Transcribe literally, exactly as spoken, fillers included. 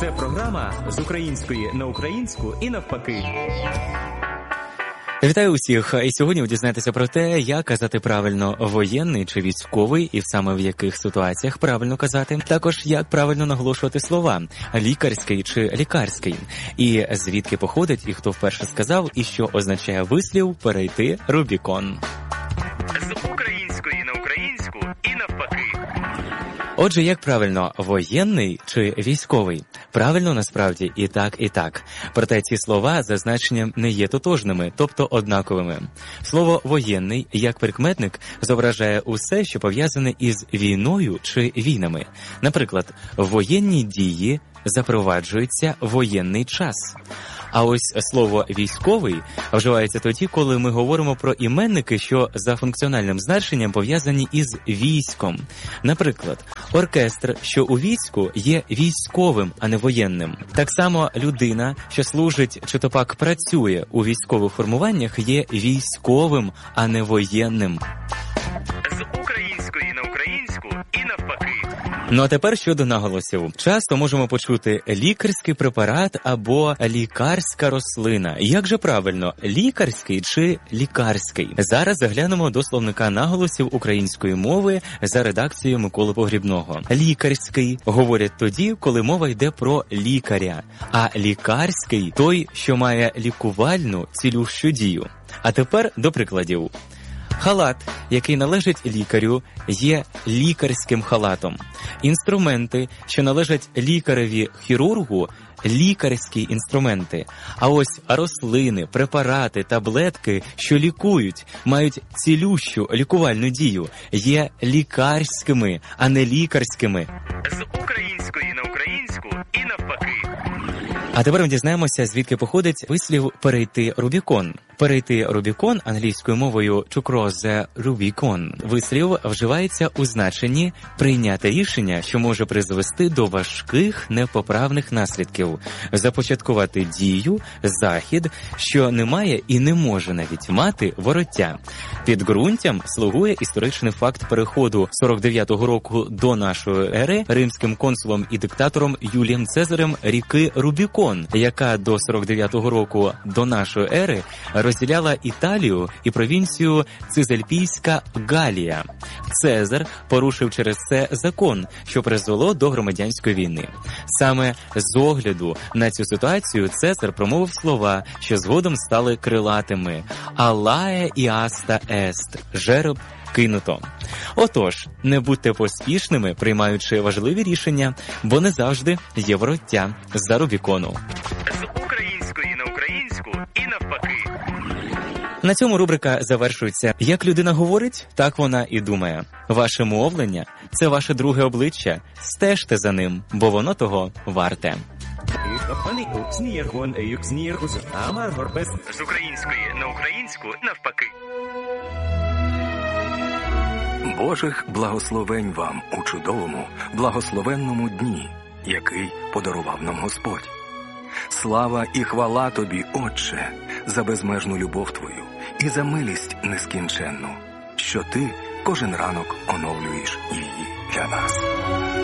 Це програма з української на українську і навпаки. Вітаю усіх! І сьогодні ви дізнаєтеся про те, як казати правильно воєнний чи військовий, і саме в яких ситуаціях правильно казати. Також, як правильно наголошувати слова лікарський чи лікарський. І звідки походить, і хто вперше сказав, і що означає вислів «перейти Рубікон». З української на українську і навпаки. Отже, як правильно, воєнний чи військовий? Правильно, насправді, і так, і так. Проте ці слова за значенням не є тотожними, тобто однаковими. Слово «воєнний» як прикметник зображає усе, що пов'язане із війною чи війнами. Наприклад, в воєнні дії запроваджується воєнний час. А ось слово «військовий» вживається тоді, коли ми говоримо про іменники, що за функціональним значенням пов'язані із військом. Наприклад, оркестр, що у війську, є військовим, а не воєнним. Так само людина, що служить чи то пак працює у військових формуваннях, є військовим, а не воєнним. З української на українську і навпаки. Ну а тепер щодо наголосів. Часто можемо почути лікарський препарат або лікарська рослина. Як же правильно, лікарський чи лікарський? Зараз заглянемо до словника наголосів української мови за редакцією Миколи Погрібного. Лікарський говорять тоді, коли мова йде про лікаря, а лікарський – той, що має лікувальну цілющу дію. А тепер до прикладів. Халат, який належить лікарю, є лікарським халатом. Інструменти, що належать лікареві-хірургу, лікарські інструменти. А ось рослини, препарати, таблетки, що лікують, мають цілющу лікувальну дію, є лікарськими, а не лікарськими. З української на українську і навпаки. А тепер ми дізнаємося, звідки походить вислів «перейти Рубікон». Перейти Рубікон англійською мовою «to cross the Rubicon». Вислів вживається у значенні «прийняти рішення, що може призвести до важких непоправних наслідків», «започаткувати дію, захід, що не має і не може навіть мати вороття». Підґрунтям слугує історичний факт переходу сорок дев'ятого року до нашої ери римським консулом і диктатором Юлієм Цезарем ріки Рубікон, яка до сорок дев'ятого року до нашої ери розділяла Італію і провінцію Цизельпійська Галія. Цезар порушив через це закон, що призвело до громадянської війни. Саме з огляду на цю ситуацію Цезар промовив слова, що згодом стали крилатими «Алае іаста ест» – «жереб кинуто». Отож, не будьте поспішними, приймаючи важливі рішення, бо не завжди є вороття з-за Рубікону. З української на українську і навпаки. На цьому рубрика завершується. Як людина говорить, так вона і думає. Ваше мовлення – це ваше друге обличчя. Стежте за ним, бо воно того варте. З української на українську навпаки. Божих благословень вам у чудовому, благословенному дні, який подарував нам Господь. Слава і хвала Тобі, Отче, за безмежну любов Твою і за милість нескінченну, що Ти кожен ранок оновлюєш її для нас.